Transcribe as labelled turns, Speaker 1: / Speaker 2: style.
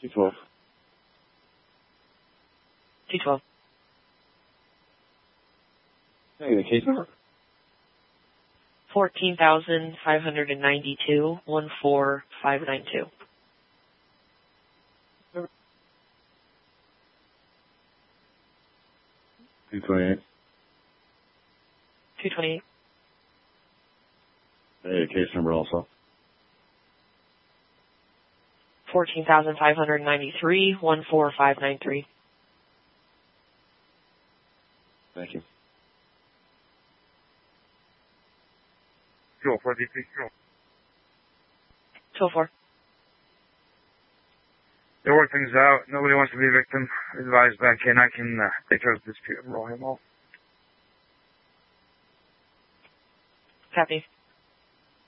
Speaker 1: 212.
Speaker 2: 212.
Speaker 1: Hey, the case number?
Speaker 2: 14,592, 14592.
Speaker 1: 228.
Speaker 2: 228.
Speaker 1: Hey, the case number also.
Speaker 2: 14,593, 14593.
Speaker 1: Thank you.
Speaker 3: 204, DP.
Speaker 2: 204.
Speaker 3: They work things out. Nobody wants to be a victim. Advise back in. I can take care of the dispute and roll him off.
Speaker 2: Copy.